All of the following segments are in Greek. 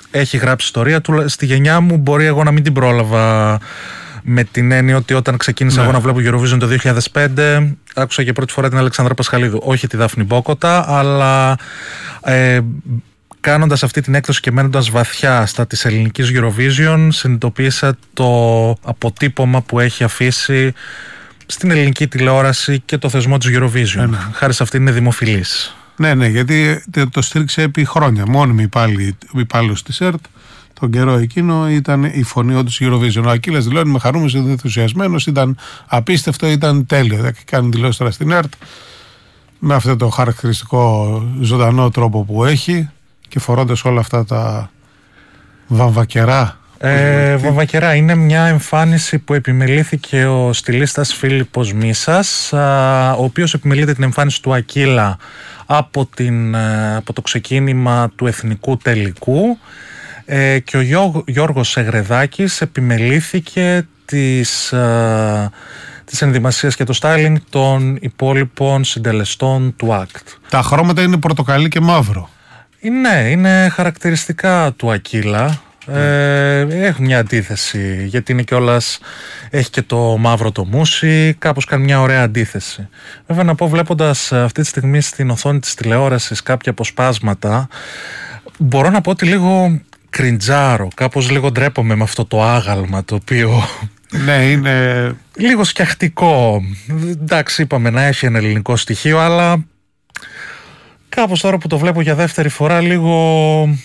έχει γράψει ιστορία του. Στη γενιά μου μπορεί εγώ να μην την πρόλαβα, με την έννοια ότι όταν ξεκίνησα εγώ να βλέπω Eurovision το 2005 άκουσα για πρώτη φορά την Αλεξάνδρα Πασχαλίδου, όχι τη Δάφνη Μπόκοτα, αλλά κάνοντας αυτή την έκδοση και μένοντας βαθιά στα της ελληνικής Eurovision συνειδητοποίησα το αποτύπωμα που έχει αφήσει στην ελληνική τηλεόραση και το θεσμό της Eurovision. Χάρη σε αυτή είναι δημοφιλής. Ναι, γιατί το στήριξε επί χρόνια. Μόνιμη υπάλληλος της ΕΡΤ. Τον καιρό εκείνο ήταν η φωνή όντως Eurovision. Ο Ακύλας δηλώνει με χαρούμενος, ήταν ενθουσιασμένος, ήταν απίστευτο, ήταν τέλειο. Έχει κάνει δηλώσεις τώρα στην ΕΡΤ με αυτό το χαρακτηριστικό ζωντανό τρόπο που έχει και φορώντας όλα αυτά τα βαμβακερά. Βαμβακερά είναι μια εμφάνιση που επιμελήθηκε ο στιλίστας Φίλιππος Μίσας, ο οποίος επιμελείται την εμφάνιση του Ακύλα από το ξεκίνημα του εθνικού τελικού, και ο Γιώργος Σεγρεδάκης επιμελήθηκε της ενδυμασίας και το styling των υπόλοιπων συντελεστών του act. Τα χρώματα είναι πορτοκαλί και μαύρο. Είναι χαρακτηριστικά του Ακύλα. Έχουν μια αντίθεση, γιατί είναι κιόλας, έχει και το μαύρο το μουσι, κάπως κάνει μια ωραία αντίθεση. Βέβαια να πω, βλέποντας αυτή τη στιγμή στην οθόνη της τηλεόρασης κάποια αποσπάσματα, μπορώ να πω ότι λίγο κριντζάρω, κάπως λίγο ντρέπομαι με αυτό το άγαλμα το οποίο ναι, είναι λίγο σκιαχτικό. Εντάξει, είπαμε να έχει ένα ελληνικό στοιχείο, αλλά κάπως τώρα που το βλέπω για δεύτερη φορά λίγο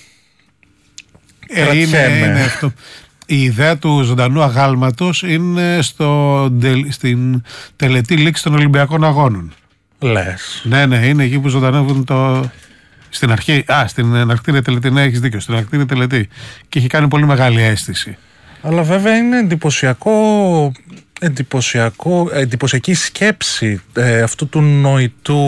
είναι αυτό. Η ιδέα του ζωντανού αγάλματος είναι στην τελετή λήξη των Ολυμπιακών Αγώνων. Λες? Ναι, είναι εκεί που ζωντανεύουν στην αρχή. Στην εναρκτήρια τελετή. Ναι, έχεις δίκιο. Στην εναρκτήρια τελετή. Και έχει κάνει πολύ μεγάλη αίσθηση. Αλλά βέβαια είναι εντυπωσιακή σκέψη αυτού του νοητού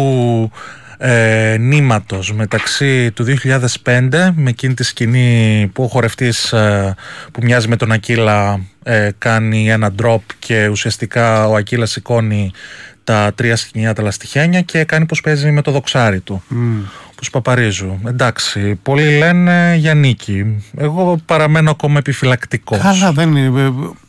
νήματος μεταξύ του 2005 με εκείνη τη σκηνή που ο χορευτής που μοιάζει με τον Ακύλα κάνει ένα drop και ουσιαστικά ο Ακύλας σηκώνει τα 3 σκηνιά τα λαστιχένια και κάνει πως παίζει με το δοξάρι του, πως Παπαρίζου. Εντάξει, πολλοί λένε για νίκη, εγώ παραμένω ακόμα επιφυλακτικός. Καλά, δεν είναι.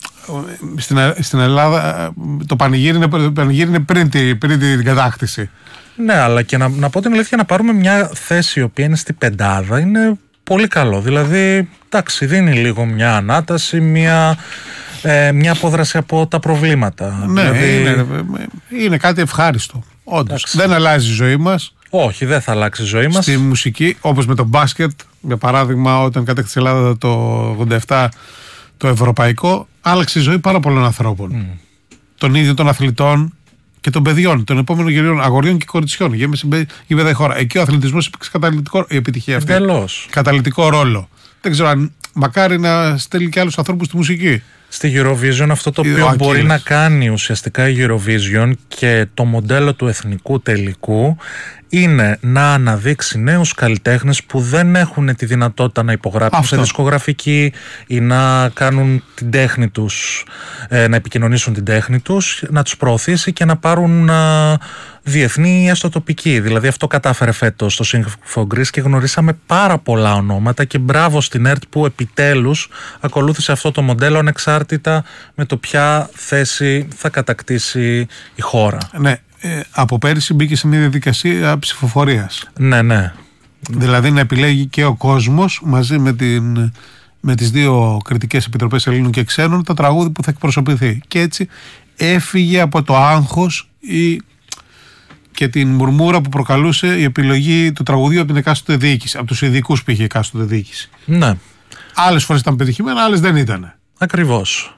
Στην Ελλάδα το πανηγύρι είναι πριν την κατάκτηση. Ναι, αλλά και να πω την αλήθεια, να πάρουμε μια θέση η οποία είναι στην πεντάδα είναι πολύ καλό. Δηλαδή, εντάξει, δίνει λίγο μια ανάταση, μια απόδραση από τα προβλήματα. Ναι, δηλαδή, είναι κάτι ευχάριστο. Όντως, δεν αλλάζει η ζωή μας. Όχι, δεν θα αλλάξει η ζωή μας. Στη μουσική, όπως με το μπάσκετ, για παράδειγμα, όταν κατέκτησε η Ελλάδα το 87 το ευρωπαϊκό, άλλαξε η ζωή πάρα πολλών ανθρώπων. Των ίδιων των αθλητών και των παιδιών, των επόμενων γενιών, αγοριών και κοριτσιών. Γέμισε η χώρα. Εκεί ο αθλητισμός έπαιξε η επιτυχία αυτή. Εντελώς. Καταλυτικό ρόλο. Δεν ξέρω αν μακάρι να στέλνει και άλλους ανθρώπους στη μουσική. Στη Eurovision αυτό το οποίο μπορεί να κάνει ουσιαστικά η Eurovision και το μοντέλο του εθνικού τελικού είναι να αναδείξει νέους καλλιτέχνες που δεν έχουν τη δυνατότητα να υπογράψουν σε δισκογραφική ή να κάνουν την τέχνη τους, να επικοινωνήσουν την τέχνη τους, να τους προωθήσει και να πάρουν διεθνή ή έστω τοπική. Δηλαδή αυτό κατάφερε φέτος στο Sing for Greece και γνωρίσαμε πάρα πολλά ονόματα και μπράβο στην ΕΡΤ που επιτέλους ακολούθησε αυτό το μοντέλο ανεξάρτητα με το ποια θέση θα κατακτήσει η χώρα. Ναι. Από πέρυσι μπήκε σε μια διαδικασία ψηφοφορίας. Ναι. Δηλαδή να επιλέγει και ο κόσμος μαζί με τις δύο κριτικές επιτροπές Ελλήνων και Ξένων το τραγούδι που θα εκπροσωπηθεί. Και έτσι έφυγε από το άγχος και την μουρμούρα που προκαλούσε η επιλογή του τραγουδίου από την εκάστοτε διοίκηση, από τους ειδικούς που είχε η εκάστοτε διοίκηση. Ναι. Άλλες φορές ήταν πετυχημένα, άλλες δεν ήταν. Ακριβώς.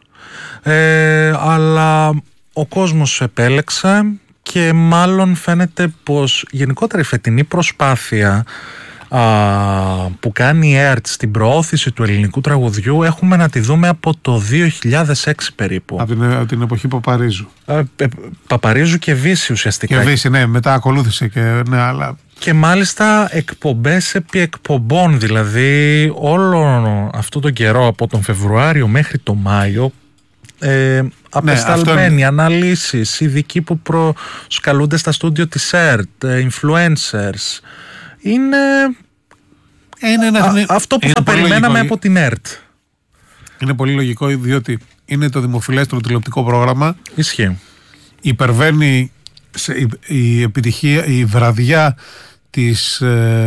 Αλλά ο κόσμος επέλεξε. Και μάλλον φαίνεται πως γενικότερα η φετινή προσπάθεια που κάνει η ΕΡΤ στην προώθηση του ελληνικού τραγουδιού έχουμε να τη δούμε από το 2006 περίπου. Από την εποχή Παπαρίζου. Παπαρίζου και Βύση ουσιαστικά. Και Βύση, ναι, μετά ακολούθησε και ναι, αλλά... Και μάλιστα εκπομπές επί εκπομπών, δηλαδή όλο αυτό τον καιρό από τον Φεβρουάριο μέχρι τον Μάιο απεσταλμένοι, αναλύσεις, ειδικοί που προσκαλούνται στα στούντιο της ΕΡΤ, influencers. Είναι Αυτό που θα περιμέναμε από την ΕΡΤ. Είναι πολύ λογικό, διότι είναι το δημοφιλέστερο τηλεοπτικό πρόγραμμα. Ισχύει. Υπερβαίνει η επιτυχία, η βραδιά της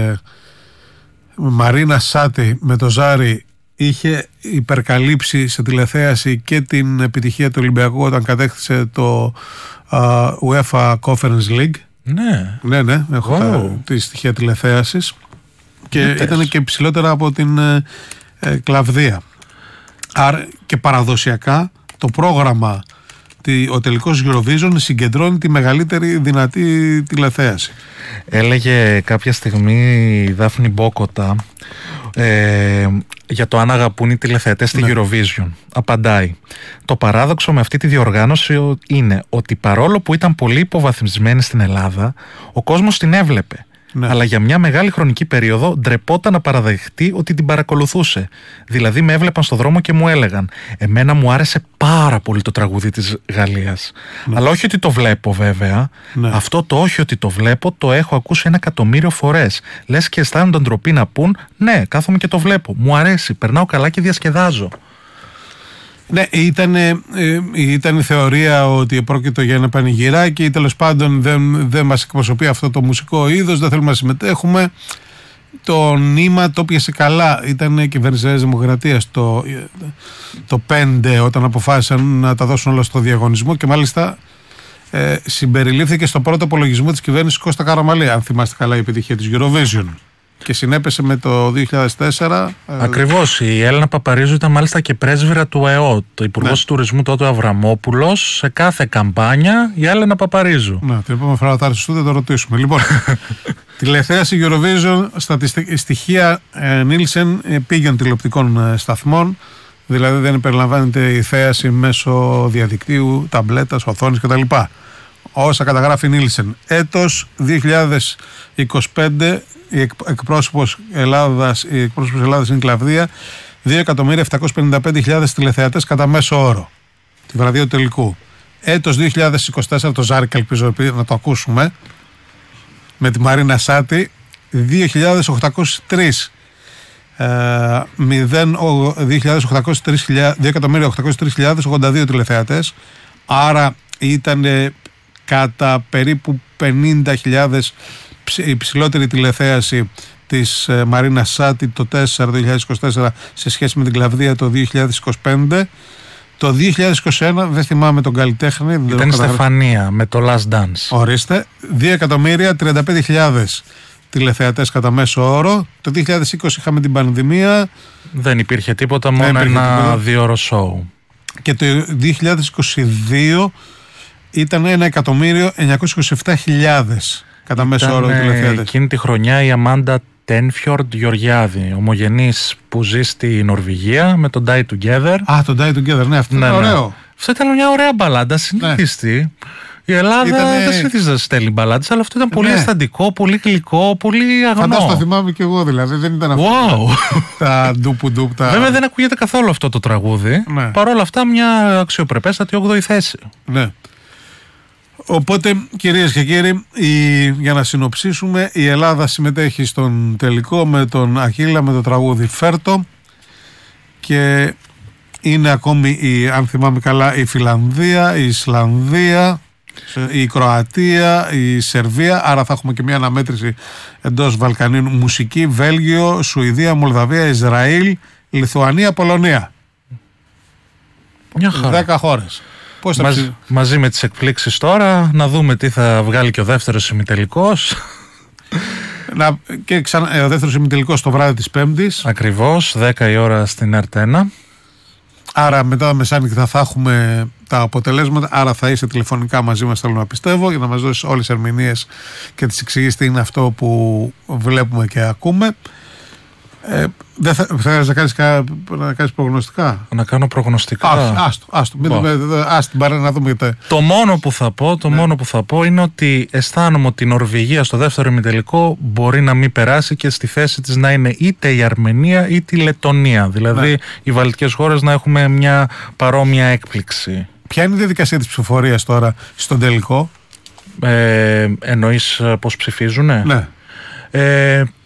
Μαρίνα Σάτι με το Ζάρι είχε υπερκαλύψει σε τηλεθέαση και την επιτυχία του Ολυμπιακού όταν κατέκτησε το UEFA Conference League. Ναι, έχω τη στοιχεία τηλεθέασης και ήταν και υψηλότερα από την Κλαβδία. Άρα και παραδοσιακά το πρόγραμμα, ο τελικός Eurovision συγκεντρώνει τη μεγαλύτερη δυνατή τηλεθέαση. Έλεγε κάποια στιγμή η Δάφνη Μπόκοτα για το αν αγαπούν οι τηλεθεατές στη Eurovision. Απαντάει: το παράδοξο με αυτή τη διοργάνωση είναι ότι παρόλο που ήταν πολύ υποβαθμισμένη στην Ελλάδα, ο κόσμος την έβλεπε. Αλλά για μια μεγάλη χρονική περίοδο ντρεπόταν να παραδεχτεί ότι την παρακολουθούσε. Δηλαδή με έβλεπαν στο δρόμο και μου έλεγαν: εμένα μου άρεσε πάρα πολύ το τραγούδι της Γαλλίας. Αλλά όχι ότι το βλέπω βέβαια. Αυτό το όχι ότι το βλέπω το έχω ακούσει 1.000.000 φορές. Λες και αισθάνονταν ντροπή να πούν: ναι, κάθομαι και το βλέπω. Μου αρέσει, περνάω καλά και διασκεδάζω. Ναι, ήταν η θεωρία ότι πρόκειται για ένα πανηγυράκι ή τέλος πάντων δεν μας εκπροσωπεί αυτό το μουσικό είδος, δεν θέλουμε να συμμετέχουμε. Το νήμα το πιασε καλά. Ήταν η κυβέρνηση της Δημοκρατίας το 5 όταν αποφάσισαν να τα δώσουν όλα στο διαγωνισμό και μάλιστα συμπεριλήφθηκε στο πρώτο απολογισμό της κυβέρνησης Κώστα Καραμανλή, αν θυμάστε καλά, η επιτυχία της Eurovision. Και συνέπεσε με το 2004. Ακριβώς. Η Έλενα Παπαρίζου ήταν μάλιστα και πρέσβυρα του ΕΟ. Το Υπουργός Τουρισμού τότε ο Αβραμόπουλος. Σε κάθε καμπάνια η Έλενα Παπαρίζου. Ναι, την επόμενη φορά θα έρθει στο το ρωτήσουμε. Λοιπόν, τηλεθέαση Eurovision, στοιχεία Νίλσεν πήγαινε τηλεοπτικών σταθμών. Δηλαδή δεν περιλαμβάνεται η θέαση μέσω διαδικτύου, ταμπλέτας, οθόνης κτλ. Όσα καταγράφει Νίλσεν. Έτος 2025. Η εκπρόσωπος Ελλάδας είναι η Κλαβδία, 2.755.000 τηλεθεατές κατά μέσο όρο τη βραδιά του τελικού. Έτος 2024, το Ζάρικ ελπίζω να το ακούσουμε, με τη Μαρίνα Σάτι, 2.803.082 τηλεθεατές, άρα ήταν κατά περίπου 50.000 η υψηλότερη τηλεθέαση της Μαρίνα Σάτι το 2024 σε σχέση με την Κλαβδία το 2025. Το 2021 δεν θυμάμαι τον καλλιτέχνη. Ήταν η Στεφανία με το Last Dance. Ορίστε, 2.035.000 τηλεθεατές κατά μέσο όρο. Το 2020 είχαμε την πανδημία. Δεν υπήρχε τίποτα, μόνο ένα 2ωρο show. Και το 2022 ήταν 1.927.000 κατά μέσο όρο τηλεθεατές. Εκείνη τη χρονιά η Αμάντα Τένφιορντ Γεωργιάδη, ομογενής που ζει στη Νορβηγία, με το Die Together. Το Die Together, ναι, αυτό είναι ωραίο. Αυτό ήταν μια ωραία μπαλάντα, συνηθιστή. Η Ελλάδα δεν συνηθίζει να στέλνει μπαλάντες, αλλά αυτό ήταν πολύ αισθαντικό, πολύ γλυκό, πολύ αγνό. Φαντάζομαι, το θυμάμαι και εγώ δηλαδή. Δεν ήταν αυτό. Τα ντουπου-ντουπ. Βέβαια δεν ακούγεται καθόλου αυτό το τραγούδι. Παρ' όλα αυτά, μια αξιοπρεπέστατη 8η θέση. Ναι. Οπότε, κυρίες και κύριοι, για να συνοψίσουμε, η Ελλάδα συμμετέχει στον τελικό με τον Αχίλλα, με το τραγούδι Φέρτο, και είναι ακόμη, αν θυμάμαι καλά, η Φιλανδία, η Ισλανδία, η Κροατία, η Σερβία, άρα θα έχουμε και μια αναμέτρηση εντός Βαλκανίων, μουσική, Βέλγιο, Σουηδία, Μολδαβία, Ισραήλ, Λιθουανία, Πολωνία. Μια χαρά. 10 χώρες. Μαζί με τις εκπλήξεις τώρα, να δούμε τι θα βγάλει και ο δεύτερος ημιτελικός. Και ο δεύτερος ημιτελικός το βράδυ της Πέμπτης. Ακριβώς, 10 η ώρα στην ΕΡΤ1. Άρα μετά τα μεσάνυχτα θα έχουμε τα αποτελέσματα. Άρα θα είσαι τηλεφωνικά μαζί μας, θέλω να πιστεύω, για να μας δώσεις όλες τις ερμηνείες και τις εξηγήσεις τι είναι αυτό που βλέπουμε και ακούμε. Δεν θέλεις να κάνεις προγνωστικά? Να κάνω προγνωστικά. Άστο. Να δούμε. Το μόνο που θα πω είναι ότι αισθάνομαι ότι η Νορβηγία στο δεύτερο ημιτελικό μπορεί να μην περάσει και στη θέση της να είναι είτε η Αρμενία είτε η Λετονία. Δηλαδή οι βαλτικές χώρες να έχουμε μια παρόμοια έκπληξη. Ποια είναι η διαδικασία της ψηφοφορίας τώρα στον τελικό? Εννοείς πώς ψηφίζουνε? Ναι.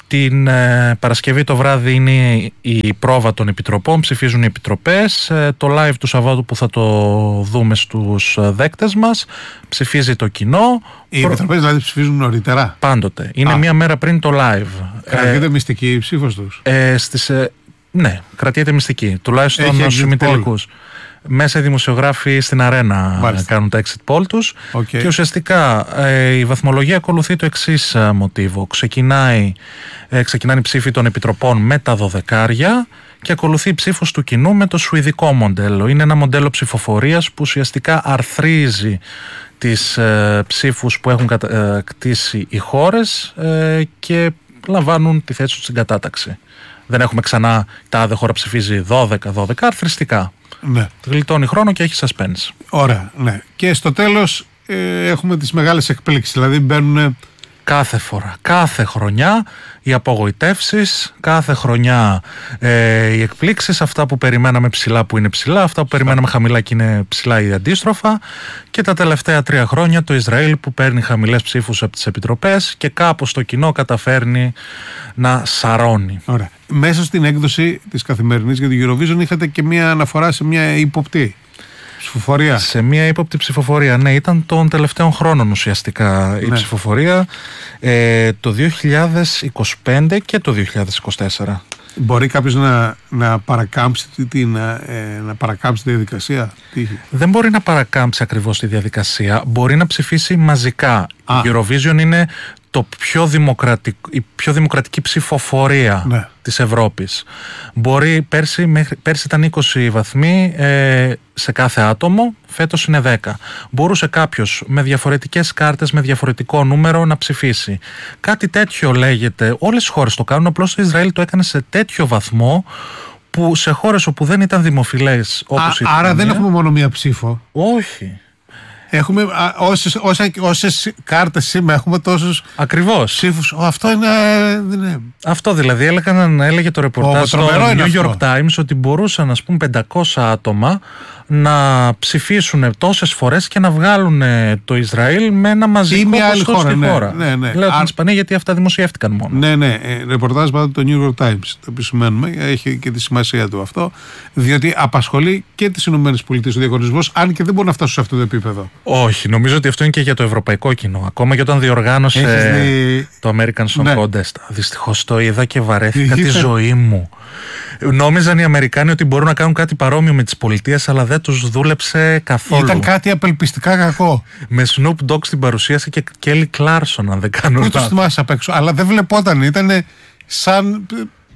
Την Παρασκευή το βράδυ είναι η πρόβα των επιτροπών, ψηφίζουν οι επιτροπές. Το live του Σαββάτου που θα το δούμε στους δέκτες μας, ψηφίζει το κοινό. Οι επιτροπές δηλαδή ψηφίζουν νωρίτερα? Πάντοτε. Είναι μία μέρα πριν το live. Κρατιέται μυστική η ψήφος τους? Ναι, κρατιέται μυστική. Τουλάχιστον στους ημιτελικούς. Μέσα οι δημοσιογράφοι στην αρένα κάνουν τα exit poll τους και ουσιαστικά η βαθμολογία ακολουθεί το εξής μοτίβο. Ξεκινάνε οι ψήφοι των επιτροπών με τα 12 και ακολουθεί η ψήφος του κοινού με το σουηδικό μοντέλο. Είναι ένα μοντέλο ψηφοφορίας που ουσιαστικά αρθρίζει τις ψήφους που έχουν κτίσει οι χώρες και λαμβάνουν τη θέση τους στην κατάταξη. Δεν έχουμε ξανά τάδε χώρα ψηφίζει 12, αρθριστικά. Ναι. Γλιτώνει χρόνο και έχει suspense. Ωραία, ναι. Και στο τέλος έχουμε τις μεγάλες εκπλήξεις, δηλαδή μπαίνουν κάθε φορά, κάθε χρονιά οι απογοητεύσεις, κάθε χρονιά οι εκπλήξεις, αυτά που περιμέναμε ψηλά που είναι ψηλά, αυτά που περιμέναμε χαμηλά και είναι ψηλά ή αντίστροφα, και τα τελευταία 3 χρόνια το Ισραήλ που παίρνει χαμηλές ψήφους από τις επιτροπές και κάπως το κοινό καταφέρνει να σαρώνει. Ωραία. Μέσα στην έκδοση της Καθημερινής για την Eurovision είχατε και μια αναφορά σε μια ύποπτη ψηφοφορία. Σε μια ύποπτη ψηφοφορία, ναι, ήταν των τελευταίων χρόνων ουσιαστικά η ψηφοφορία, το 2025 και το 2024. Μπορεί κάποιος να παρακάμψει να παρακάμψει τη διαδικασία? Δεν μπορεί να παρακάμψει ακριβώς τη διαδικασία, μπορεί να ψηφίσει μαζικά. Η Eurovision είναι η πιο δημοκρατική ψηφοφορία της Ευρώπης. Πέρσι ήταν 20 βαθμοί σε κάθε άτομο, φέτος είναι 10. Μπορούσε κάποιος με διαφορετικές κάρτες, με διαφορετικό νούμερο να ψηφίσει. Κάτι τέτοιο λέγεται, όλες οι χώρες το κάνουν, απλώς το Ισραήλ το έκανε σε τέτοιο βαθμό που σε χώρες όπου δεν ήταν δημοφιλές όπως η Άρα δεν έχουμε μόνο μία ψήφο? Όχι. Έχουμε όσες κάρτες σήμερα έχουμε τόσους ψήφους. Αυτό είναι. Αυτό δηλαδή έλεγε το ρεπορτάζ στο New York Times ότι μπορούσαν, ας πούμε, 500 άτομα να ψηφίσουν τόσες φορές και να βγάλουν το Ισραήλ με ένα μαζικό ποσοστό στη χώρα. Ναι. Λέω την Ισπανία γιατί αυτά δημοσιεύτηκαν μόνο. Ναι. Ρεπορτάζ πάντα το New York Times. Το επισημαίνουμε. Έχει και τη σημασία του αυτό. Διότι απασχολεί και τις ΗΠΑ ο διαγωνισμός, αν και δεν μπορεί να φτάσει σε αυτό το επίπεδο. Όχι. Νομίζω ότι αυτό είναι και για το ευρωπαϊκό κοινό. Ακόμα και όταν διοργάνωσε το American Song Contest. Δυστυχώς το είδα και βαρέθηκα τη ζωή μου. Νόμιζαν οι Αμερικάνοι ότι μπορούν να κάνουν κάτι παρόμοιο με τις πολιτείες, αλλά δεν τους δούλεψε καθόλου. Ήταν κάτι απελπιστικά κακό. Με Snoop Dogg στην παρουσίαση και Kelly Clarkson, αν δεν κάνω λάθος. Πού τους θυμάσαι απ' έξω, αλλά δεν βλεπόταν. Ήταν σαν.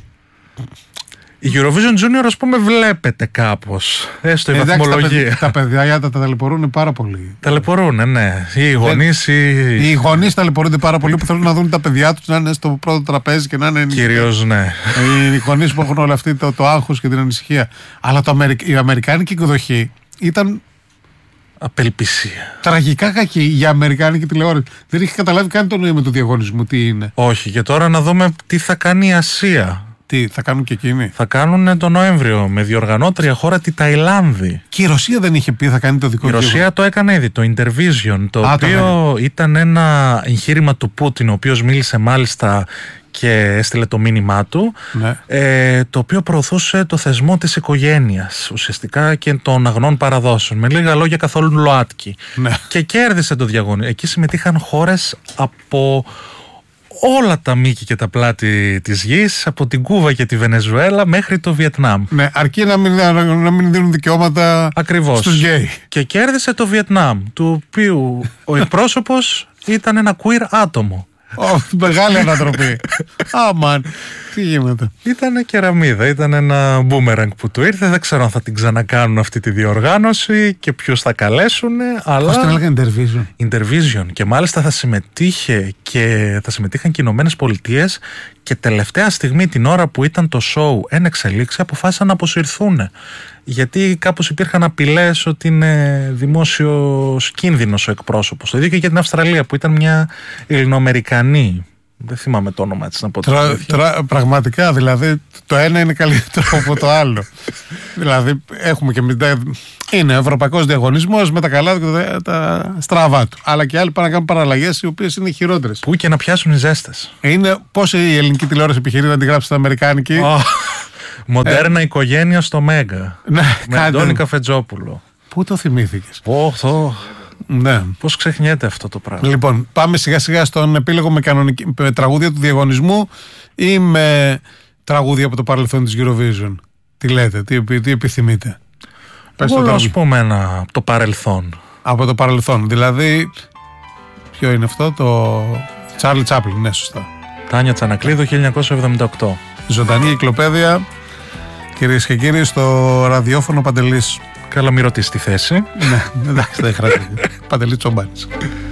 Η Eurovision Junior, ας πούμε, βλέπετε κάπως. Έστω η βαθμολογία. Τα παιδιά τα ταλαιπωρούν πάρα πολύ. Ταλαιπωρούν, ναι. Οι γονείς ταλαιπωρούνται πάρα πολύ που θέλουν να δουν τα παιδιά τους να είναι στο πρώτο τραπέζι και να είναι. Κυρίως, ναι. Οι γονείς που έχουν όλο αυτό το άγχος και την ανησυχία. Αλλά η αμερικάνικη εκδοχή ήταν. Απελπισία. Τραγικά κακή για αμερικάνικη τηλεόραση. Δεν είχε καταλάβει καν το νόημα του διαγωνισμού τι είναι. Όχι. Και τώρα να δούμε τι θα κάνει η Ασία. Τι θα κάνουν και εκείνοι? Θα κάνουν τον Νοέμβριο με διοργανώτρια χώρα τη Ταϊλάνδη. Και η Ρωσία δεν είχε πει θα κάνει το δικό της? Η Ρωσία το έκανε ήδη, το Intervision, το οποίο ήταν ένα εγχείρημα του Πούτιν, ο οποίος μίλησε μάλιστα και έστειλε το μήνυμά του, το οποίο προωθούσε το θεσμό της οικογένειας ουσιαστικά και των αγνών παραδόσεων. Με λίγα λόγια, καθόλου ΛΟΑΤΚΙ. Και κέρδισε το διαγωνισμό. Εκεί συμμετείχαν χώρες από όλα τα μήκη και τα πλάτη της γης, από την Κούβα και τη Βενεζουέλα μέχρι το Βιετνάμ. Ναι, αρκεί να μην δίνουν δικαιώματα στους γκέι. Και κέρδισε το Βιετνάμ, του οποίου ο εκπρόσωπος ήταν ένα queer άτομο. Μεγάλη ανατροπή. Αμάν, τι γίνεται. Ήταν κεραμίδα, ήταν ένα μπούμεραγκ που του ήρθε. Δεν ξέρω αν θα την ξανακάνουν αυτή τη διοργάνωση και ποιους θα καλέσουν. Πώς την έλεγαν? Intervision. Και μάλιστα θα συμμετείχαν και οι Ηνωμένες Πολιτείες. Και τελευταία στιγμή, την ώρα που ήταν το show εν εξελίξει, αποφάσισαν να αποσυρθούν. Γιατί κάπως υπήρχαν απειλές ότι είναι δημόσιος κίνδυνος ο εκπρόσωπος. Το ίδιο και για την Αυστραλία, που ήταν μια Ελληνοαμερικανή Δεν θυμάμαι το όνομα έτσι να πω. Πραγματικά, δηλαδή το ένα είναι καλύτερο από το άλλο. Δηλαδή έχουμε και είναι ευρωπαϊκός διαγωνισμός με τα καλά και τα στραβά του. Αλλά και άλλοι πάνε να κάνουν παραλλαγές οι οποίες είναι χειρότερες. Πού και να πιάσουν οι ζέστες. Είναι πώς η ελληνική τηλεόραση επιχειρεί να την γράψει στην αμερικάνικη. Μοντέρνα οικογένεια στο Μέγκα. Ναι, με Αντώνη Καφετζόπουλο. Πού το θυμήθηκες? Ναι. Πώς ξεχνιέται αυτό το πράγμα. Λοιπόν, πάμε σιγά σιγά στον επίλογο με τραγούδια του διαγωνισμού ή με τραγούδια από το παρελθόν της Eurovision. Τι λέτε, τι επιθυμείτε? Εγώ ας πούμε ένα από το παρελθόν. Από το παρελθόν, δηλαδή ποιο είναι αυτό? Το Charlie Chaplin, ναι, σωστά. Τάνια Τσανακλείδου, 1978. Ζωντανή κυκλοπαίδεια, κυρίες και κύριοι, στο ραδιόφωνο Παντελής. Καλά, μη ρωτήσεις τη θέση. Ναι, εντάξει, δεν χρειάζεται. Παντελής Τσομπάνης.